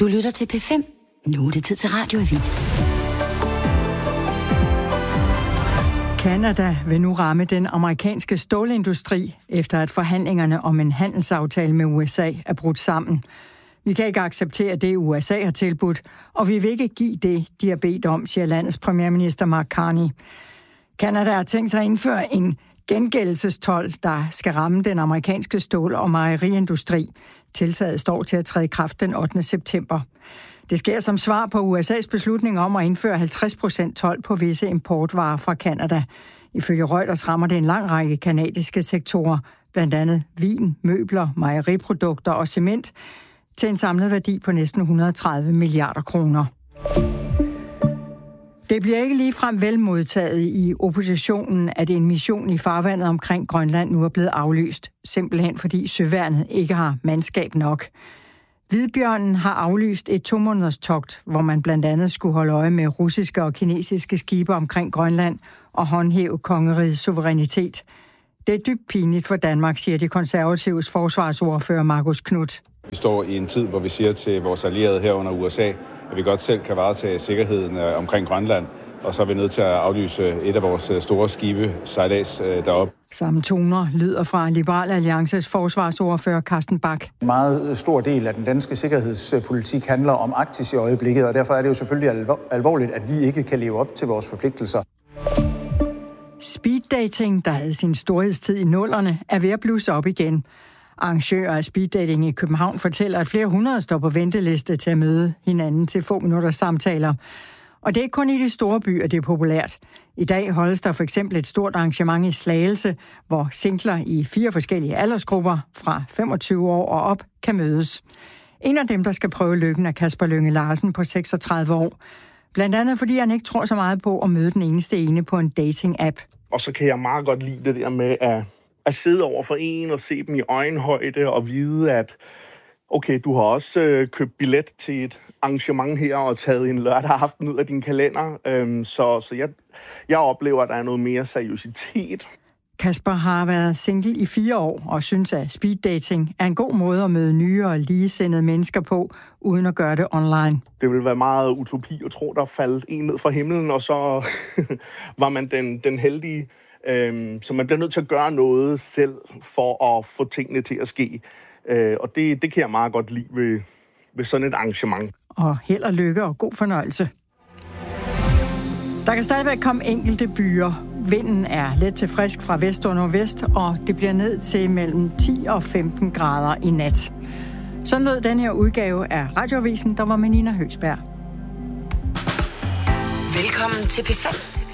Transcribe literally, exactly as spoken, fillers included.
Du lytter til P fem. Nu er det tid til Radioavis. Canada vil nu ramme den amerikanske stålindustri, efter at forhandlingerne om en handelsaftale med U S A er brudt sammen. Vi kan ikke acceptere det, U S A har tilbudt, og vi vil ikke give det, de har bedt om, siger landets premierminister Mark Carney. Canada har tænkt sig at indføre en gengældelsestolv, der skal ramme den amerikanske stål- og mejeriindustri. Tiltaget står til at træde i kraft den ottende september. Det sker som svar på U S A's beslutning om at indføre halvtreds procent told på visse importvarer fra Canada. Ifølge Reuters rammer det en lang række canadiske sektorer, blandt andet vin, møbler, mejeriprodukter og cement, til en samlet værdi på næsten et hundrede og tredive milliarder kroner. Det bliver ikke ligefrem vel modtaget i oppositionen, at en mission i farvandet omkring Grønland nu er blevet aflyst, simpelthen fordi søværnet ikke har mandskab nok. Hvidbjørnen har aflyst et to måneders togt, hvor man blandt andet skulle holde øje med russiske og kinesiske skibe omkring Grønland og håndhæve kongerigets suverænitet. Det er dybt pinligt for Danmark, siger de konservatives forsvarsordfører Marcus Knuth. Vi står i en tid, hvor vi siger til vores allierede her under U S A, at vi godt selv kan varetage sikkerheden omkring Grønland, og så er vi nødt til at aflyse et af vores store skibe, sejlads deroppe. Samme toner lyder fra Liberal Alliances forsvarsordfører Carsten Bach. En meget stor del af den danske sikkerhedspolitik handler om Arktis i øjeblikket, og derfor er det jo selvfølgelig alvorligt, at vi ikke kan leve op til vores forpligtelser. Speeddating, der havde sin storhedstid i nullerne, er ved at blusse op igen. Arrangører af speeddating i København fortæller, at flere hundrede står på venteliste til at møde hinanden til få minutters samtaler. Og det er ikke kun i de store byer, det er populært. I dag holdes der for eksempel et stort arrangement i Slagelse, hvor singler i fire forskellige aldersgrupper fra femogtyve år og op kan mødes. En af dem, der skal prøve lykken, er Kasper Lynge Larsen på seksogtredive år. Blandt andet fordi han ikke tror så meget på at møde den eneste ene på en dating-app. Og så kan jeg meget godt lide det der med at, at sidde over for en og se dem i øjenhøjde og vide, at okay, du har også øh, købt billet til et arrangement her og taget en lørdag aften ud af din kalender. Øhm, så så jeg, jeg oplever, at der er noget mere seriøsitet. Kasper har været single i fire år og synes, at speeddating er en god måde at møde nye og ligesindede mennesker på, uden at gøre det online. Det ville være meget utopi at tro, der faldt en ned fra himlen, og så var man den, den heldige. Øhm, så man bliver nødt til at gøre noget selv for at få tingene til at ske. Øh, og det, det kan jeg meget godt lide ved, ved sådan et arrangement. Og held og lykke og god fornøjelse. Der kan stadigvæk komme enkelte byer. Vinden er let til frisk fra vest og nordvest, og det bliver ned til mellem ti og femten grader i nat. Sådan lød den her udgave af Radioavisen, der var med Nina Høgsberg. Velkommen til P fem.